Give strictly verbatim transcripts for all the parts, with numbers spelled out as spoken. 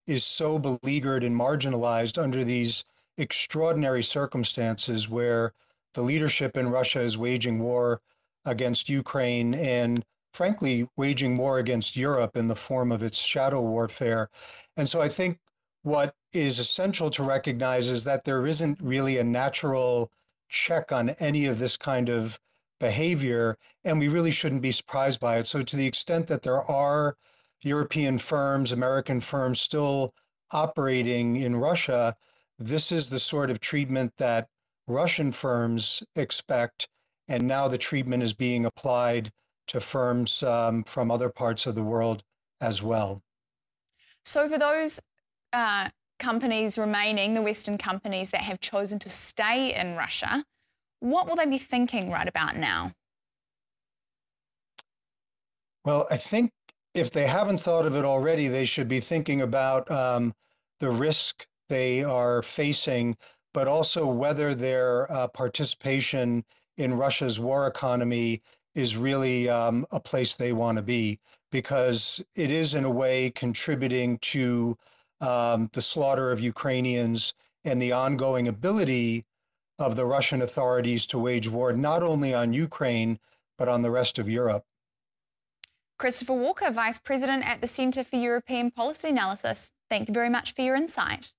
is so beleaguered and marginalized under these extraordinary circumstances where the leadership in Russia is waging war against Ukraine and, frankly, waging war against Europe in the form of its shadow warfare. And so I think what is essential to recognize is that there isn't really a natural check on any of this kind of behavior, and we really shouldn't be surprised by it. So to the extent that there are European firms, American firms still operating in Russia, this is the sort of treatment that Russian firms expect, and now the treatment is being applied to firms um, from other parts of the world as well. So for those uh, companies remaining, the Western companies that have chosen to stay in Russia, what will they be thinking right about now? Well, I think if they haven't thought of it already, they should be thinking about um, the risk they are facing, but also whether their uh, participation in Russia's war economy is really um, a place they want to be, because it is in a way contributing to um, the slaughter of Ukrainians and the ongoing ability of the Russian authorities to wage war not only on Ukraine, but on the rest of Europe. Christopher Walker, Vice President at the Centre for European Policy Analysis, thank you very much for your insight.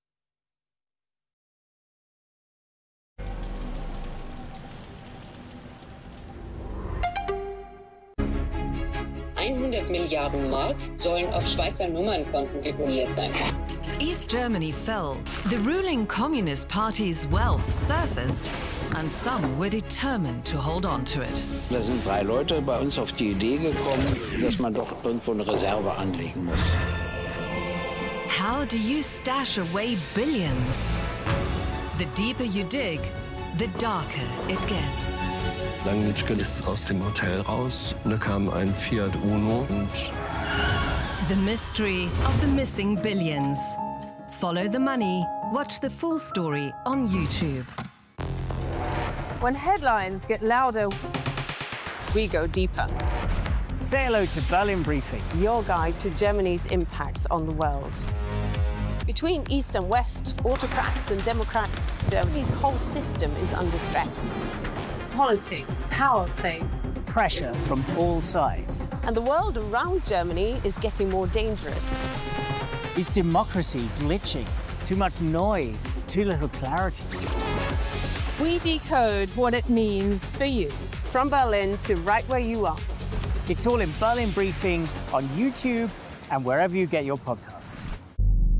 hundert Milliarden Mark sollen auf Schweizer Nummernkonten deponiert sein. East Germany fell, the ruling Communist Party's wealth surfaced, and some were determined to hold on to it. Da sind drei Leute bei uns auf die Idee gekommen, dass man doch irgendwo eine Reserve anlegen muss. How do you stash away billions? The deeper you dig, the darker it gets. Langnitschke ist aus dem Hotel raus. Da kam ein Fiat Uno und the mystery of the missing billions. Follow the money. Watch the full story on YouTube. When headlines get louder, We go deeper. Say hello to Berlin Briefing, your guide to Germany's impact on the world. Between East and West, autocrats and democrats, Germany's whole system is under stress. Politics, power plays, pressure from all sides. And the world around Germany is getting more dangerous. Is democracy glitching? Too much noise, too little clarity. We decode what it means for you. From Berlin to right where you are. It's all in Berlin Briefing on YouTube and wherever you get your podcasts.